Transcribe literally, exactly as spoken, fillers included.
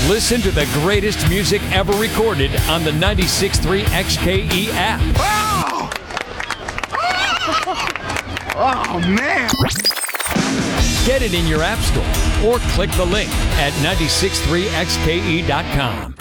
Listen to the greatest music ever recorded on the ninety-six point three X K E app. Oh! Oh, man! Get it in your app store or click the link at nine six three X K E dot com.